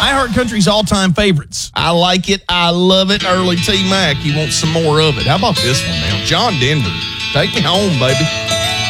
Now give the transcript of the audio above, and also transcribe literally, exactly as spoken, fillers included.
iHeart Country's all-time favorites. I like it. I love it. Early T Mac. You want some more of it. How about this one now? John Denver. Take me home, baby.